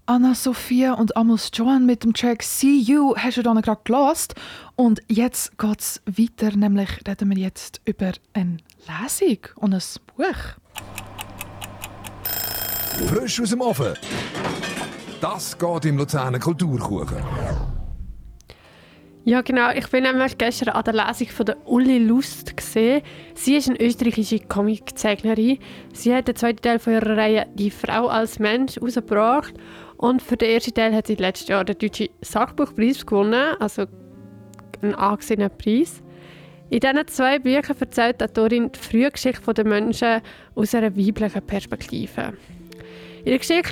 Anna-Sophia und Amos Joan mit dem Track «See You» hast du dann gerade gehört. Und jetzt geht es weiter, nämlich reden wir jetzt über eine Lesung und ein Buch. Frisch aus dem Ofen. Das geht im Luzerner Kulturkuchen. Ja, genau. Ich bin nämlich gestern an der Lesung von der Uli Lust gesehen. Sie ist eine österreichische Comiczeichnerin. Sie hat den zweiten Teil von ihrer Reihe «Die Frau als Mensch» herausgebracht. Und für den ersten Teil hat sie letztes Jahr den Deutschen Sachbuchpreis gewonnen, also einen angesehenen Preis. In diesen 2 Büchern erzählt die Autorin die Frühgeschichte der Menschen aus einer weiblichen Perspektive. In der Geschichte,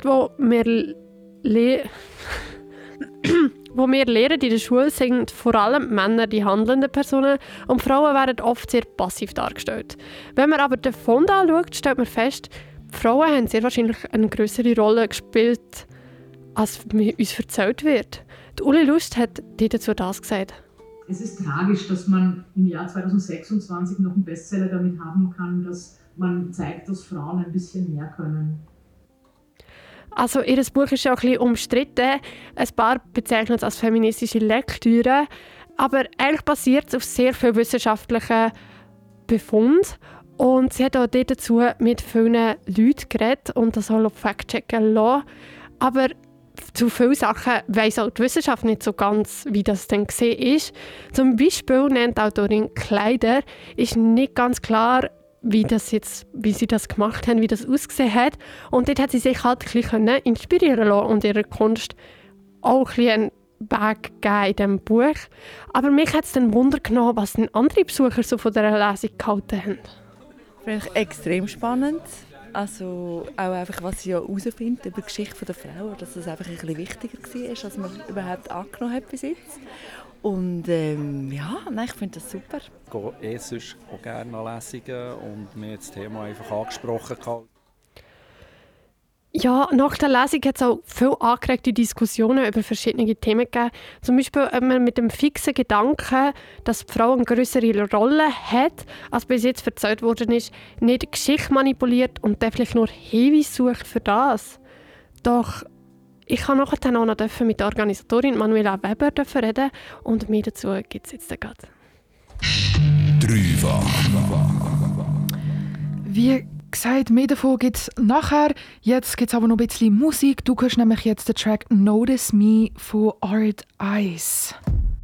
wo wir lernen in der Schule, sind vor allem Männer die handelnden Personen und Frauen werden oft sehr passiv dargestellt. Wenn man aber den Fond anschaut, stellt man fest, die Frauen haben sehr wahrscheinlich eine größere Rolle gespielt, als uns erzählt wird. Die Uli Lust hat dazu das gesagt. Es ist tragisch, dass man im Jahr 2026 noch einen Bestseller damit haben kann, dass man zeigt, dass Frauen ein bisschen mehr können. Also ihr Buch ist ja auch ein bisschen umstritten. Ein paar bezeichnen es als feministische Lektüre. Aber eigentlich basiert es auf sehr viel wissenschaftlichen Befunden. Und sie hat auch dazu mit vielen Leuten geredet und das auch fact-checken lassen. Aber zu vielen Sachen weiss auch die Wissenschaft nicht so ganz, wie das denn gesehen ist. Zum Beispiel nennt die Autorin Kleider, ist nicht ganz klar, wie sie das gemacht haben, wie das ausgesehen hat. Und dort hat sie sich halt ein bisschen inspirieren lassen und ihre Kunst auch ein bisschen einen Weg gegeben in diesem Buch. Aber mich hat es dann Wunder genommen, was denn andere Besucher so von dieser Lesung gehalten haben. Finde ich extrem spannend. Also auch einfach, was sie ja herausfindet über die Geschichte der Frau, dass das einfach ein bisschen wichtiger war, als man überhaupt angenommen hat bis jetzt. Und ich finde das super. Ich gehe sonst auch gerne an Lesungen und mir hat das Thema einfach angesprochen. Ja, nach der Lesung hat es auch viele angeregte Diskussionen über verschiedene Themen gegeben. Zum Beispiel ob man mit dem fixen Gedanken, dass die Frau eine größere Rolle hat, als bis jetzt erzählt worden ist, nicht die Geschichte manipuliert und dann vielleicht nur Hinweise sucht für das. Doch ich habe nachher dann auch noch mit der Organisatorin Manuela Weber reden und mehr dazu gibt es jetzt gerade. Wie gesagt, mehr davon gibt es nachher. Jetzt gibt es aber noch ein bisschen Musik. Du hörst nämlich jetzt den Track «Notice Me» von Art Eyes.